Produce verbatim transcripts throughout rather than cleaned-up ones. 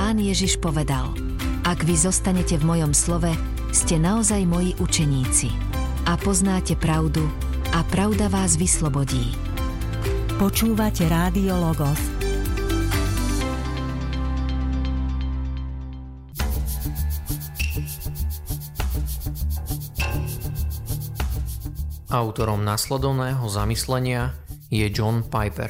Pán Ježiš povedal: Ak vy zostanete v mojom slove, ste naozaj moji učeníci a poznáte pravdu a pravda vás vyslobodí. Počúvate Rádio Logos. Autorom nasledovného zamyslenia je John Piper.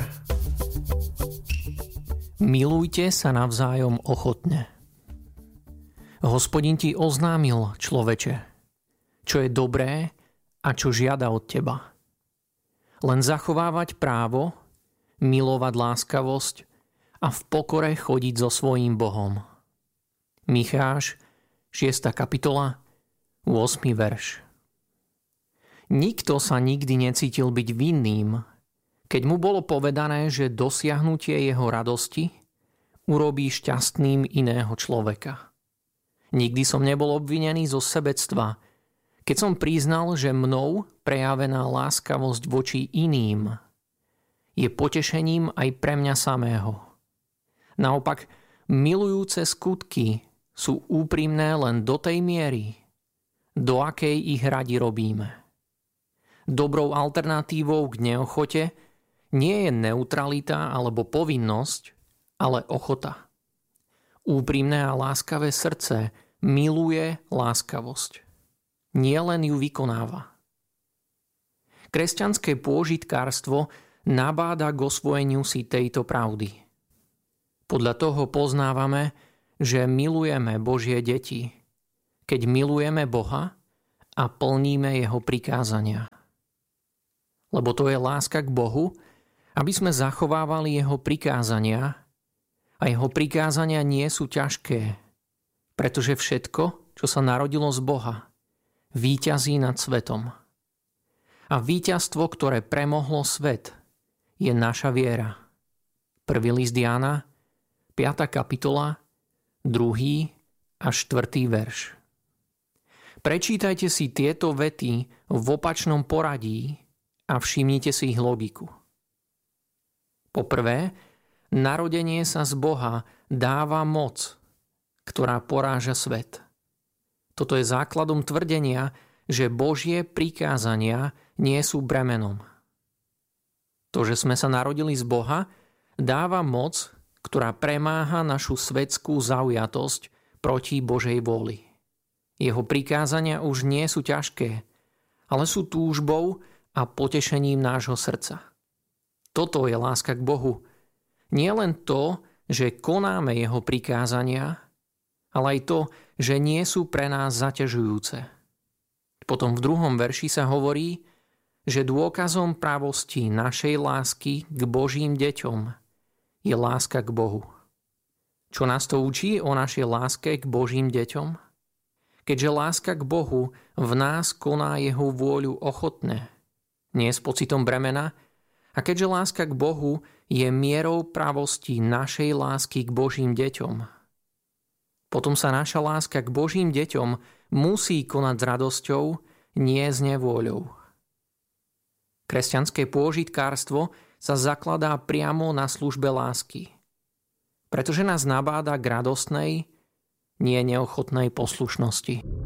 Milujte sa navzájom ochotne. Hospodin ti oznámil, človeče, čo je dobré a čo žiada od teba. Len zachovávať právo, milovať láskavosť a v pokore chodiť so svojím Bohom. Micháš, šiesta kapitola, ôsmy verš. Nikto sa nikdy necítil byť vinným, keď mu bolo povedané, že dosiahnutie jeho radosti urobí šťastným iného človeka. Nikdy som nebol obvinený zo sebectva, keď som priznal, že mnou prejavená láskavosť voči iným je potešením aj pre mňa samého. Naopak, milujúce skutky sú úprimné len do tej miery, do akej ich radi robíme. Dobrou alternatívou k neochote nie je neutralita alebo povinnosť, ale ochota. Úprimné a láskavé srdce miluje láskavosť. Nie len ju vykonáva. Kresťanské pôžitkárstvo nabáda k osvojeniu si tejto pravdy. Podľa toho poznávame, že milujeme Božie deti, keď milujeme Boha a plníme jeho prikázania. Lebo to je láska k Bohu, aby sme zachovávali jeho prikázania, a jeho prikázania nie sú ťažké, pretože všetko, čo sa narodilo z Boha, víťazí nad svetom. A víťazstvo, ktoré premohlo svet, je naša viera. Prvý list Jána, piata kapitola, druhý a štvrtý verš. Prečítajte si tieto vety v opačnom poradí a všimnite si ich logiku. Poprvé, narodenie sa z Boha dáva moc, ktorá poráža svet. Toto je základom tvrdenia, že Božie prikázania nie sú bremenom. To, že sme sa narodili z Boha, dáva moc, ktorá premáha našu svetskú zaujatosť proti Božej vôli. Jeho prikázania už nie sú ťažké, ale sú túžbou a potešením nášho srdca. Toto je láska k Bohu. Nie len to, že konáme jeho prikázania, ale aj to, že nie sú pre nás zaťažujúce. Potom v druhom verši sa hovorí, že dôkazom pravosti našej lásky k Božím deťom je láska k Bohu. Čo nás to učí o našej láske k Božím deťom? Keďže láska k Bohu v nás koná jeho vôľu ochotne, nie s pocitom bremena, a keďže láska k Bohu je mierou pravosti našej lásky k Božím deťom, potom sa naša láska k Božím deťom musí konať s radosťou, nie s nevôľou. Kresťanské pôžitkárstvo sa zakladá priamo na službe lásky, pretože nás nabáda k radostnej, nie neochotnej poslušnosti.